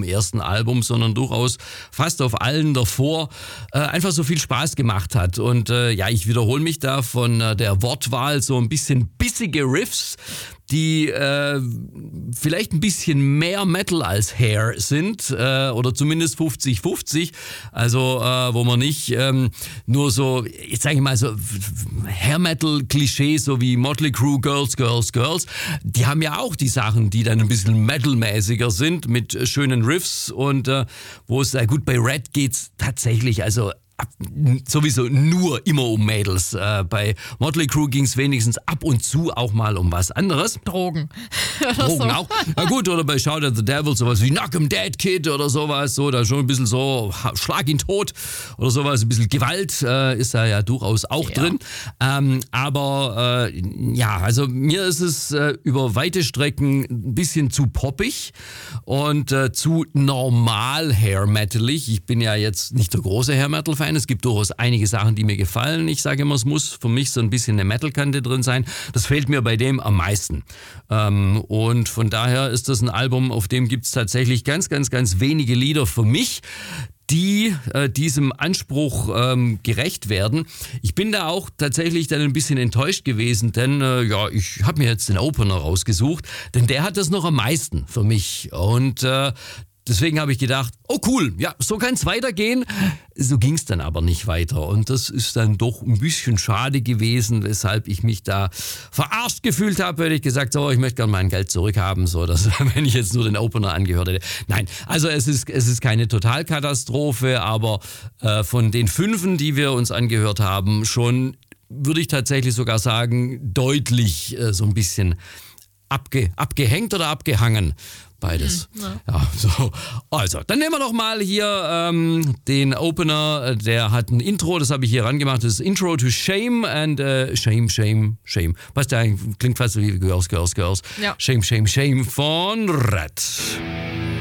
ersten Album, sondern durchaus fast auf allen davor einfach so viel Spaß gemacht hat. Und ich wiederhole mich da von der Wortwahl, so ein bisschen bissige Riffs, die vielleicht ein bisschen mehr Metal als Hair sind, oder zumindest 50-50, also wo man nicht nur so, jetzt sage ich mal so Hair-Metal-Klischees, so wie Motley Crue, Girls, Girls, Girls, die haben ja auch die Sachen, die dann ein bisschen Metal-mäßiger sind, mit schönen Riffs und wo es, gut, bei Red geht's tatsächlich, also sowieso nur immer um Mädels. Bei Motley Crue ging es wenigstens ab und zu auch mal um was anderes. Drogen. Drogen auch. Na gut, oder bei Shout at the Devil sowas wie Knock 'em Dead Kid oder sowas. So, da schon ein bisschen so Schlag ihn tot oder sowas. Ein bisschen Gewalt ist da ja durchaus auch drin. Aber also mir ist es über weite Strecken ein bisschen zu poppig und zu normal Hair-Metalig. Ich bin ja jetzt nicht der große Hair-Metal-Fan. Es gibt durchaus einige Sachen, die mir gefallen. Ich sage immer, es muss für mich so ein bisschen eine Metal-Kante drin sein. Das fehlt mir bei dem am meisten. Und von daher ist das ein Album, auf dem gibt es tatsächlich ganz, ganz, ganz wenige Lieder für mich, die diesem Anspruch gerecht werden. Ich bin da auch tatsächlich dann ein bisschen enttäuscht gewesen, denn ich habe mir jetzt den Opener rausgesucht, denn der hat das noch am meisten für mich. Und deswegen habe ich gedacht, oh cool, ja, so kann es weitergehen. So ging es dann aber nicht weiter. Und das ist dann doch ein bisschen schade gewesen, weshalb ich mich da verarscht gefühlt habe. Hätte ich gesagt, so, ich möchte gerne mein Geld zurückhaben, so, dass, wenn ich jetzt nur den Opener angehört hätte. Nein, also es ist keine Totalkatastrophe, aber von den 5, die wir uns angehört haben, schon, würde ich tatsächlich sogar sagen, deutlich so ein bisschen abgehängt oder abgehangen. Beides. Ja, so. Also, dann nehmen wir doch mal hier den Opener. Der hat ein Intro, das habe ich hier rangemacht. Das ist Intro to Shame and Shame, Shame, Shame. Was da klingt fast wie Girls, Girls, Girls. Ja. Shame, Shame, Shame von Red.